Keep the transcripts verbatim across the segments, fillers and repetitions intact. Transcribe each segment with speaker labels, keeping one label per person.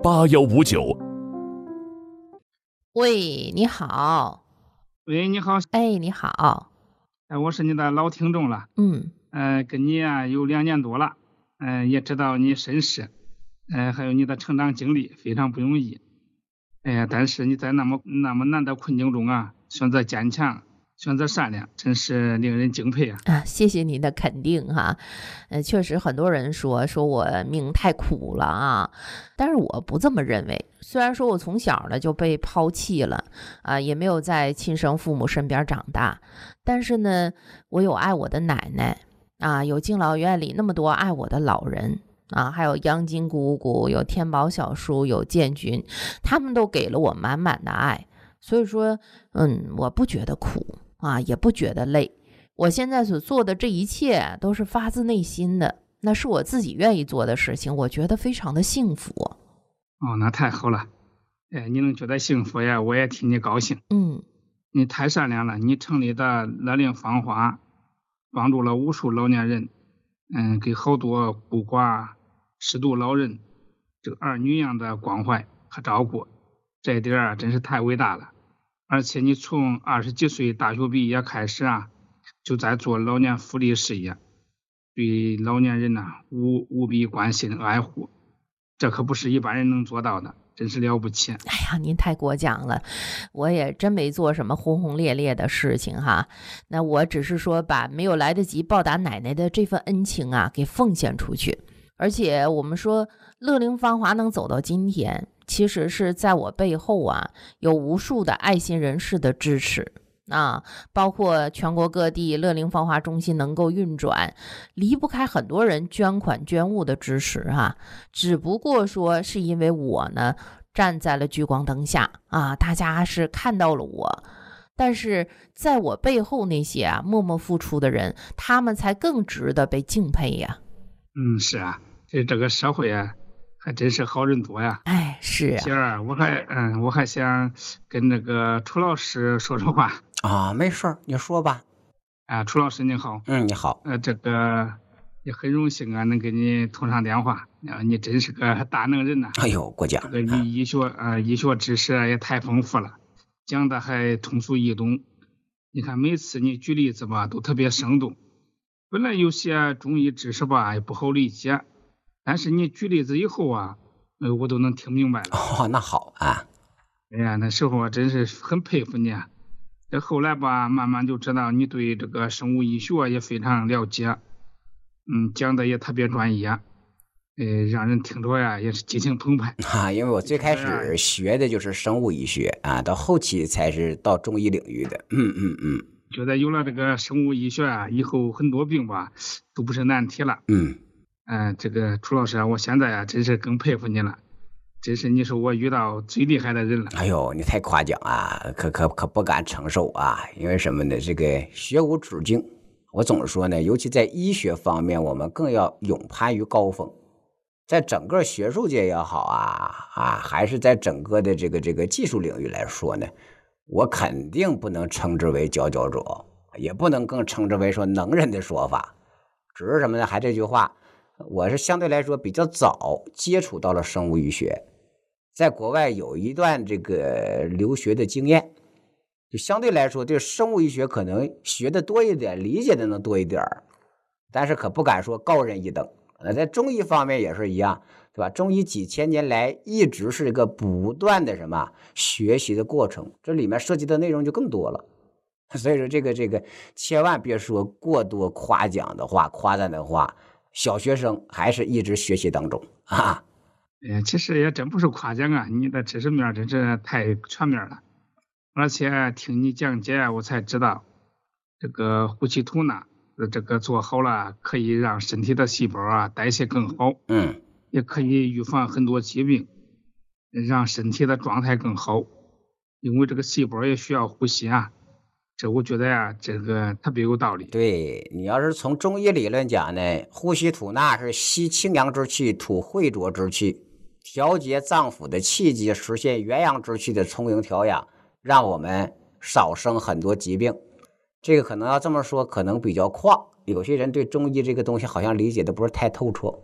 Speaker 1: 八幺五九。
Speaker 2: 喂，你好。
Speaker 3: 喂，你好。
Speaker 2: 哎，你好。
Speaker 3: 哎，我是你的老听众了。
Speaker 2: 嗯。
Speaker 3: 呃，跟你啊有两年多了，嗯、呃，也知道你身世，呃，还有你的成长经历非常不容易。哎呀，但是你在那么那么难的困境中啊，选择坚强，选择善良，真是令人敬佩啊！
Speaker 2: 啊，谢谢您的肯定哈。呃，确实很多人说说我命太苦了啊，但是我不这么认为。虽然说我从小呢就被抛弃了啊，也没有在亲生父母身边长大，但是呢，我有爱我的奶奶啊，有敬老院里那么多爱我的老人啊，还有央金姑姑，有天宝小叔，有建军，他们都给了我满满的爱。所以说，嗯，我不觉得苦啊，也不觉得累。我现在所做的这一切都是发自内心的，那是我自己愿意做的事情，我觉得非常的幸福。
Speaker 3: 哦，那太好了。哎，你能觉得幸福呀，我也替你高兴。
Speaker 2: 嗯，
Speaker 3: 你太善良了，你成立的乐龄芳华，帮助了无数老年人，嗯，给好多孤寡、失独老人这个儿女一样的关怀和照顾，这一点啊，真是太伟大了。而且你从二十几岁大学毕业开始啊，就在做老年福利事业，对老年人呐、啊、无无比关心爱护，这可不是一般人能做到的，真是了不起。
Speaker 2: 哎呀，您太过奖了，我也真没做什么轰轰烈烈的事情哈。那我只是说把没有来得及报答奶奶的这份恩情啊，给奉献出去。而且我们说乐龄芳华能走到今天，其实是在我背后啊，有无数的爱心人士的支持啊，包括全国各地乐龄芳华中心能够运转，离不开很多人捐款捐物的支持哈。只不过说是因为我呢站在了聚光灯下啊，大家是看到了我，但是在我背后那些啊默默付出的人，他们才更值得被敬佩呀。
Speaker 3: 嗯，是啊，这这个社会啊，还真是好人多呀。
Speaker 2: 哎，是啊。
Speaker 3: 姐儿，我还嗯，我还想跟那个楚老师说说话
Speaker 4: 啊。没事，你说吧。
Speaker 3: 啊，楚老师你好。
Speaker 4: 嗯，你好。
Speaker 3: 呃，这个也很荣幸啊，能给你通上电话啊，你真是个大能人呐、
Speaker 4: 啊。哎呦，过奖。
Speaker 3: 这个医医学啊，医学知识也太丰富了，讲的还通俗易懂。你看每次你举例子吧，都特别生动。本来有些中医知识吧也不好理解，但是你举例子以后啊，呃，我都能听明白了。
Speaker 4: 哦，那好啊。
Speaker 3: 哎呀，那时候我真是很佩服你啊。这后来吧，慢慢就知道你对这个生物医学也非常了解，嗯，讲的也特别专业，呃，让人听着呀也是激情澎湃。
Speaker 4: 啊，因为我最开始学的就是生物医学啊，到后期才是到中医领域的。嗯嗯嗯。
Speaker 3: 觉得有了这个生物医学啊，以后很多病吧都不是难题了。
Speaker 4: 嗯。
Speaker 3: 嗯、呃，这个楚老师啊，我现在啊真是更佩服你了。真是你是我遇到最厉害的人了。
Speaker 4: 哎呦，你太夸奖啊，可可可不敢承受啊！因为什么呢？这个学无止境。我总是说呢，尤其在医学方面，我们更要勇攀于高峰。在整个学术界也好啊啊，还是在整个的这个这个技术领域来说呢，我肯定不能称之为佼佼者，也不能更称之为说能人的说法。只是什么呢？还这句话，我是相对来说比较早接触到了生物医学。在国外有一段这个留学的经验，就相对来说对生物医学可能学的多一点，理解的能多一点，但是可不敢说高人一等。呃，在中医方面也是一样，对吧？中医几千年来一直是一个不断的什么学习的过程，这里面涉及的内容就更多了。所以说这个这个千万别说过多夸奖的话、夸赞的话，小学生还是一直学习当中啊。
Speaker 3: 呃，其实也真不是夸奖啊，你的知识面真是太全面了。而且听你讲解，我才知道这个呼气吐纳这个做好了，可以让身体的细胞啊代谢更好，
Speaker 4: 嗯，
Speaker 3: 也可以预防很多疾病，让身体的状态更好。因为这个细胞也需要呼吸啊，这我觉得呀、啊，这个特别有道理。
Speaker 4: 对，你要是从中医理论讲呢，呼吸吐纳是吸清阳之气，吐秽浊之气，调节脏腑的气机，实现元阳之气的充盈调养，让我们少生很多疾病。这个可能要这么说，可能比较旷。有些人对中医这个东西好像理解的不是太透彻。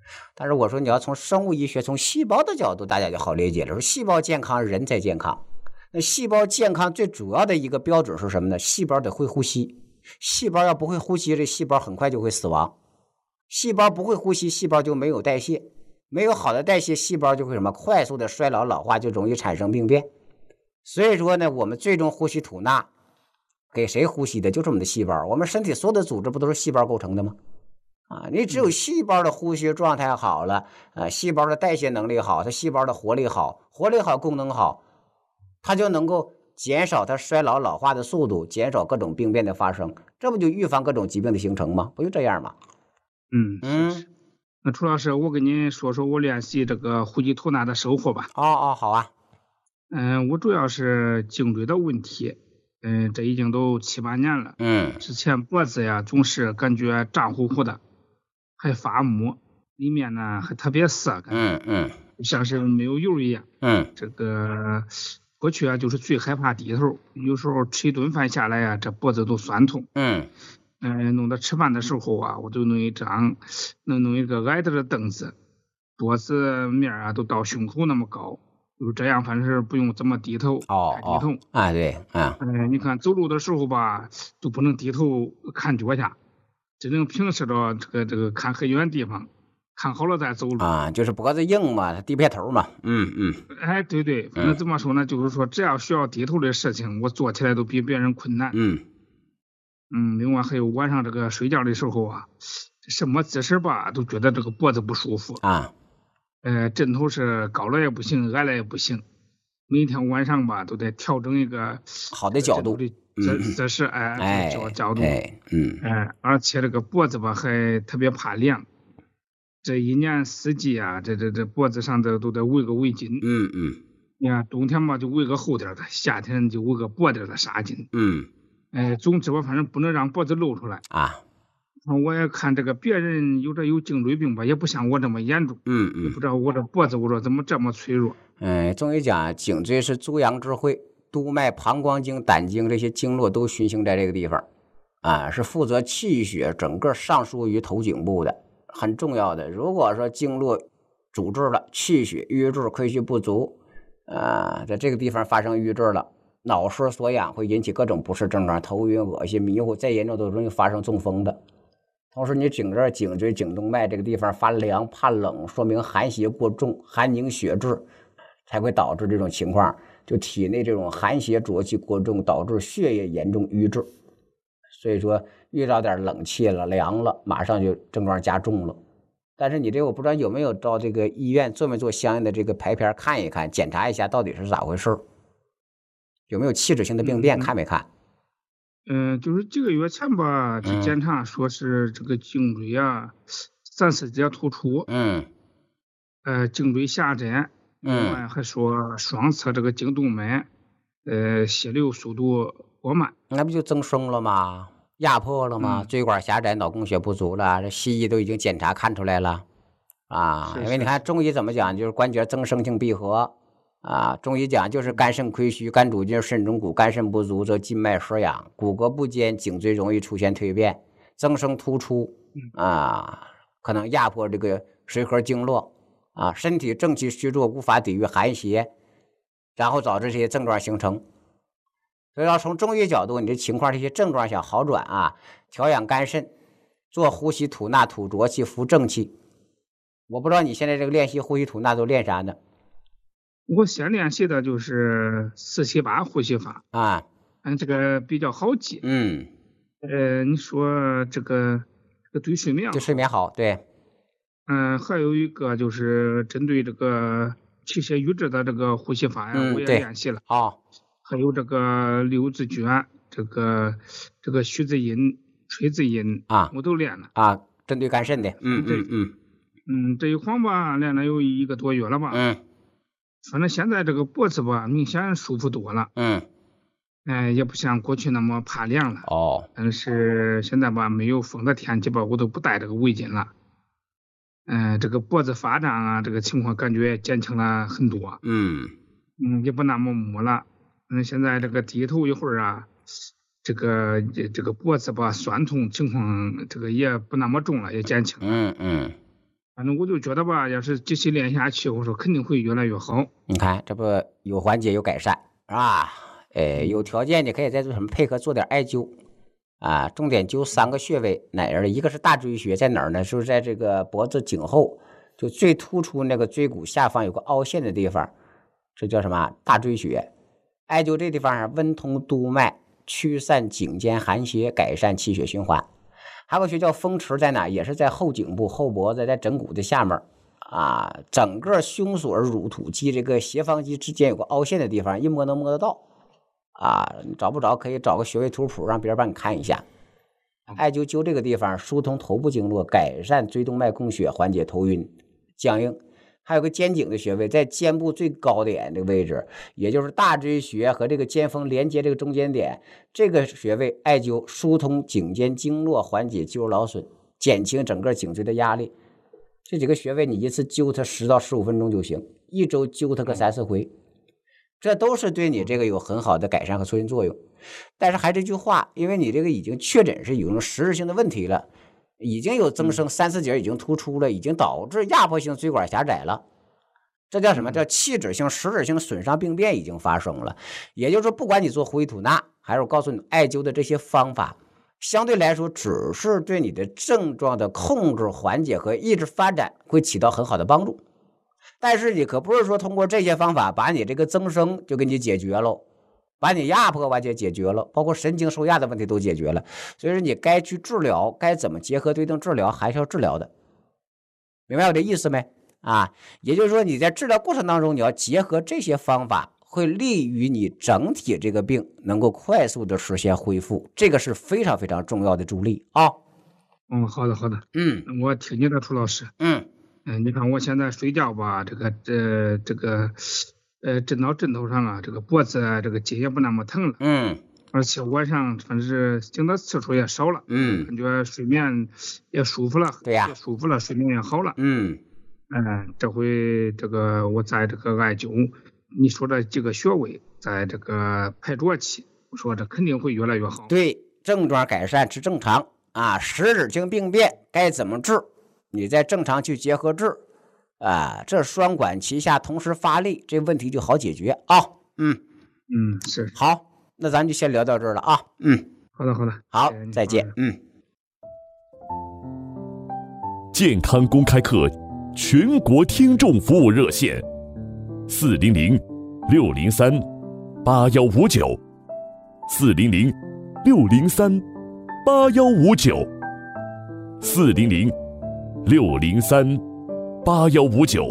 Speaker 4: 但是我说你要从生物医学、从细胞的角度，大家就好理解了。说细胞健康，人才健康。那细胞健康最主要的一个标准是什么呢？细胞得会呼吸。细胞要不会呼吸，这细胞很快就会死亡。细胞不会呼吸，细胞就没有代谢，没有好的代谢，细胞就会什么快速的衰老老化，就容易产生病变。所以说呢，我们最终呼吸吐纳给谁呼吸的？就是我们的细胞。我们身体所有的组织不都是细胞构成的吗？啊，你只有细胞的呼吸状态好了，呃，细胞的代谢能力好，它细胞的活力好，活力好，功能好，它就能够减少它衰老老化的速度，减少各种病变的发生，这不就预防各种疾病的形成吗？不就这样吗？
Speaker 3: 嗯
Speaker 4: 嗯，
Speaker 3: 那朱老师，我跟您说说我练习这个呼吸吐纳的收获吧。
Speaker 4: 哦哦，好啊。
Speaker 3: 嗯，我主要是颈椎的问题，嗯，这已经都七八年了。
Speaker 4: 嗯
Speaker 3: 之前脖子呀总是感觉胀乎乎的，还发木，里面呢还特别涩，感觉
Speaker 4: 嗯嗯
Speaker 3: 像是没有油一样。
Speaker 4: 嗯
Speaker 3: 这个过去啊，就是最害怕低头，有时候吃一顿饭下来呀、这脖子都酸痛。
Speaker 4: 嗯
Speaker 3: 嗯、弄得吃饭的时候啊，我就弄一张，弄弄一个矮点的凳子，桌子面啊都到胸口那么高，就是这样，反正是不用怎么低头，
Speaker 4: 哦
Speaker 3: 太低头。
Speaker 4: 哦，啊对，啊
Speaker 3: 嗯、你看走路的时候吧，都不能低头看脚下，只能平视着这个这个看很远地方，看好了再走路。
Speaker 4: 啊，就是脖子硬嘛，低撇头嘛。嗯嗯
Speaker 3: 哎，对对，反正怎么说呢，就是说只要需要低头的事情，我做起来都比别人困难。
Speaker 4: 嗯
Speaker 3: 嗯，另外还有晚上这个睡觉的时候啊，什么姿势吧，都觉得这个脖子不舒服。
Speaker 4: 啊
Speaker 3: 呃，枕头是高了也不行，矮了也不行。每天晚上吧，都得调整一个
Speaker 4: 好的角度
Speaker 3: 枕头的姿姿势，哎，
Speaker 4: 哎
Speaker 3: 角角度，
Speaker 4: 哎嗯
Speaker 3: 哎，而且这个脖子吧还特别怕凉，这一年四季啊，这这这脖子上的都得围个围巾。
Speaker 4: 嗯嗯
Speaker 3: 你看冬天嘛就围个厚点的，夏天就围个薄点的纱巾。
Speaker 4: 嗯
Speaker 3: 哎，总之吧，反正不能让脖子露出来。
Speaker 4: 啊
Speaker 3: 我也看这个别人有这有颈椎病吧，也不像我这么严重。
Speaker 4: 嗯嗯
Speaker 3: 也不知道我这脖子我说怎么这么脆弱。
Speaker 4: 嗯，中医讲颈椎是足阳之会，督脉、膀胱经、胆经这些经络都循行在这个地方，啊，是负责气血整个上输于头颈部的，很重要的。如果说经络阻滞了，气血瘀滞、亏虚不足，啊，在这个地方发生瘀滞了，脑失所养会引起各种不适症状，头晕、恶心、迷糊，再严重都容易发生中风的。同时，你颈这颈椎、颈动脉这个地方发凉、怕冷，说明寒邪过重，寒凝血滞，才会导致这种情况。就体内这种寒邪浊气过重，导致血液严重瘀滞。所以说，遇到点冷气了、凉了，马上就症状加重了。但是你这我不知道有没有到这个医院做没做相应的这个排片看一看，检查一下到底是咋回事，有没有器质性的病变，看没看？
Speaker 3: 嗯、就是几个月前吧，去
Speaker 4: 嗯
Speaker 3: 检查说是这个颈椎啊三四节突出，
Speaker 4: 嗯
Speaker 3: 呃，颈椎狭窄，另
Speaker 4: 嗯
Speaker 3: 外还说双侧这个颈动脉，呃，血流速度过慢。
Speaker 4: 那不就增生了吗？压迫了吗？
Speaker 3: 嗯
Speaker 4: 椎管狭窄，脑供血不足了，这西医都已经检查看出来了啊。
Speaker 3: 是
Speaker 4: 因为你
Speaker 3: 是
Speaker 4: 看中医怎么讲，就是关节增生性闭合啊。中医讲就是肝肾亏虚，肝主筋，肾中骨，肝肾不足则筋脉失养，骨骼不坚，颈椎容易出现蜕变，增生突出啊，可能压迫这个髓核经络啊，身体正气虚弱，无法抵御寒邪，然后导致这些症状形成。所以要从中医角度，你这情况这些症状想好转啊，调养肝肾，做呼吸吐纳吐浊气扶正气。我不知道你现在这个练习呼吸吐纳都练啥呢？
Speaker 3: 我先练习的就是四七八呼吸法，
Speaker 4: 啊，
Speaker 3: 嗯，这个比较好记。
Speaker 4: 嗯，
Speaker 3: 呃，你说这个这个对睡眠好
Speaker 4: 对睡眠好，对，
Speaker 3: 嗯、还有一个就是针对这个气血瘀滞的这个呼吸法呀，我也
Speaker 4: 嗯对
Speaker 3: 练习了。
Speaker 4: 好，
Speaker 3: 还有这个六字诀，这个这个虚字音、吹字音
Speaker 4: 啊
Speaker 3: 我都练了。
Speaker 4: 啊，针对肝肾的，嗯
Speaker 3: 对
Speaker 4: 嗯嗯
Speaker 3: 嗯，这一晃吧，练了有一个多月了吧。
Speaker 4: 嗯
Speaker 3: 反正现在这个脖子吧，明显舒服多了。
Speaker 4: 嗯，
Speaker 3: 哎，也不像过去那么怕凉了。
Speaker 4: 哦，
Speaker 3: 但是现在吧，没有风的天气吧，我都不戴这个围巾了。嗯、这个脖子发胀啊，这个情况感觉减轻了很多。
Speaker 4: 嗯
Speaker 3: 嗯，也不那么木了。嗯，现在这个低头一会儿啊，这个这这个脖子吧酸痛情况，这个也不那么重了，也减轻了。
Speaker 4: 嗯嗯
Speaker 3: 反正我就觉得吧，要是继续练下去，我说肯定会越来越好。
Speaker 4: 你看，这不有缓解有改善，是吧？呃，有条件你可以再做什么配合做点艾灸啊，重点灸三个穴位，哪儿？一个是大椎穴，在哪儿呢？就是在这个脖子颈后，就最突出那个椎骨下方有个凹陷的地方，这叫什么？大椎穴。艾灸这地方温通督脉，驱散颈间寒邪，改善气血循环。还有个穴叫风池，在哪？也是在后颈部、后脖子，在枕骨的下面啊，整个胸锁乳突肌这个斜方肌之间有个凹陷的地方，一摸能摸得到啊。你找不着可以找个穴位图谱，让别人帮你看一下。艾灸灸这个地方，疏通头部经络，改善椎动脉供血，缓解头晕僵硬。还有个肩颈的穴位，在肩部最高点这个位置，也就是大椎穴和这个肩峰连接这个中间点，这个穴位艾灸疏通颈间经络，缓解肌肉劳损，减轻整个颈椎的压力。这几个穴位你一次灸它十到十五分钟就行，一周灸它个三四回，这都是对你这个有很好的改善和促进作用。但是还这句话，因为你这个已经确诊是有一种实质性的问题了，已经有增生，三四节已经突出了，已经导致压迫性椎管狭窄了。这叫什么？叫器质性、实质性损伤病变已经发生了。也就是说，不管你做呼吸吐纳，还是我告诉你艾灸的这些方法，相对来说只是对你的症状的控制、缓解和抑制发展会起到很好的帮助。但是你可不是说通过这些方法把你这个增生就给你解决了，把你压迫完全解决了，包括神经受压的问题都解决了。所以说你该去治疗，该怎么结合对症治疗，还是要治疗的。明白我的意思没？啊，也就是说你在治疗过程当中，你要结合这些方法，会利于你整体这个病能够快速的实现恢复，这个是非常非常重要的助力啊。
Speaker 3: 嗯，好的好的，
Speaker 4: 嗯，
Speaker 3: 我听你的，楚老师。
Speaker 4: 嗯
Speaker 3: 嗯，你看我现在睡觉吧，这个这这个呃枕到枕头上啊，这个脖子啊，这个筋也不那么疼了。
Speaker 4: 嗯，
Speaker 3: 而且晚上反正是醒的次数也少了。
Speaker 4: 嗯，
Speaker 3: 感觉睡眠也舒服了。
Speaker 4: 对呀，
Speaker 3: 也舒服了，睡眠也好了。
Speaker 4: 嗯。
Speaker 3: 嗯，这回这个我在这个艾灸，你说的几个穴位，在这个排浊气，我说这肯定会越来越好。
Speaker 4: 对，症状改善治正常啊，实质性病变该怎么治，你再正常去结合治啊，这双管齐下同时发力，这问题就好解决啊。嗯
Speaker 3: 嗯，是。
Speaker 4: 好，那咱就先聊到这儿了啊。嗯，
Speaker 3: 好的好的，
Speaker 4: 好，再见。嗯，
Speaker 1: 健康公开课。全国听众服务热线：四零零六零三八幺五九，四零零六零三八幺五九，四零零六零三八幺五九。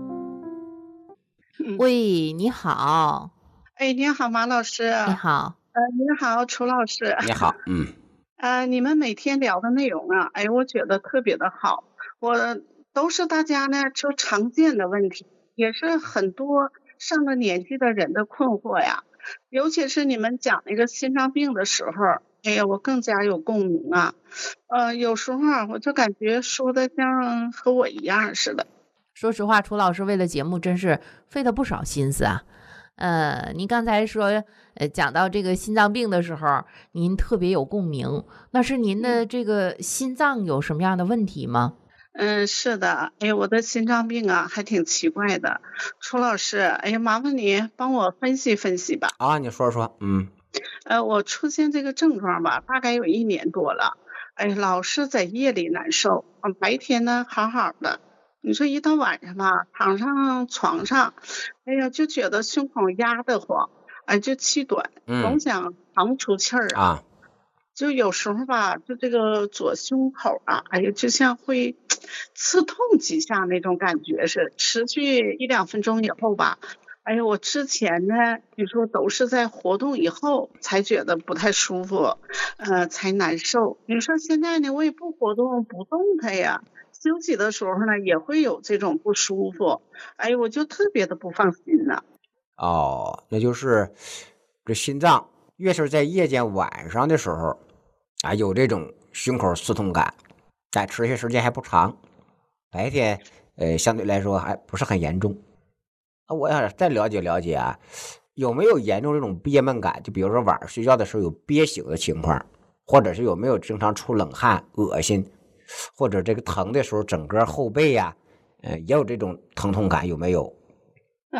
Speaker 2: 喂，你好。
Speaker 5: 哎，你好，马老师。
Speaker 2: 你好。
Speaker 5: 呃，你好，楚老师。
Speaker 4: 你好，嗯。
Speaker 5: 呃，你们每天聊的内容啊，哎，我觉得特别的好。我。都是大家呢就常见的问题，也是很多上了年纪的人的困惑呀。尤其是你们讲那个心脏病的时候，哎呀，我更加有共鸣啊。呃，有时候啊，我就感觉说的像和我一样似的。
Speaker 2: 说实话，楚老师为了节目真是费了不少心思啊。呃，您刚才说，呃，讲到这个心脏病的时候，您特别有共鸣，那是您的这个心脏有什么样的问题吗？
Speaker 5: 嗯，是的，哎呀，我的心脏病啊，还挺奇怪的。楚老师，哎呀，麻烦你帮我分析分析吧。
Speaker 4: 啊，你说说，嗯。
Speaker 5: 呃，我出现这个症状吧，大概有一年多了。哎，老是在夜里难受，白天呢好好的。你说一到晚上吧，躺上床上，哎呀，就觉得胸口压得慌，哎，就气短，
Speaker 4: 嗯、
Speaker 5: 总想扛不出气儿啊。
Speaker 4: 啊
Speaker 5: 就有时候吧，就这个左胸口啊，哎呀，就像会刺痛几下那种感觉是，持续一两分钟以后吧，哎呀，我之前呢，你说都是在活动以后才觉得不太舒服，呃，才难受。你说现在呢，我也不活动不动它呀，休息的时候呢也会有这种不舒服，哎呀，我就特别的不放心呢。
Speaker 4: 哦，那就是这心脏越是在夜间晚上的时候啊，有这种胸口刺痛感，但持续时间还不长，白天呃相对来说还不是很严重。啊，我想再了解了解啊，有没有严重这种憋闷感？就比如说晚上睡觉的时候有憋醒的情况，或者是有没有经常出冷汗、恶心， 或者这个疼的时候整个后背呀、呃，也有这种疼痛感，有没有？